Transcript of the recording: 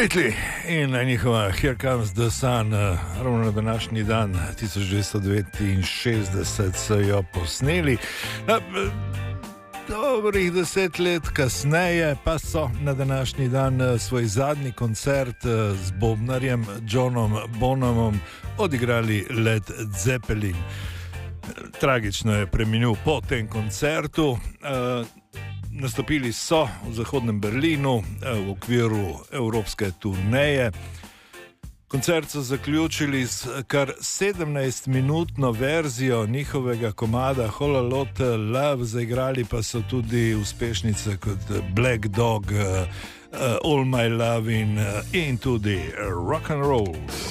Beatles in njihova Here Comes the Sun, ravno na današnji dan 1969 so jo posneli. Dobrih 10 let kasneje pa so na današnji dan svoj zadnji koncert z bobnarjem Johnom Bonhamom odigrali Led Zeppelin. Tragično je preminil po tem koncertu. Nastopili so v Zahodnem Berlinu v okviru evropske turneje. Koncert so zaključili s kar 17-minutno verzijo njihovega komada Whole Lotta Love, zaigrali pa so tudi uspešnice kot Black Dog, All My Lovin' in tudi Rock and Roll.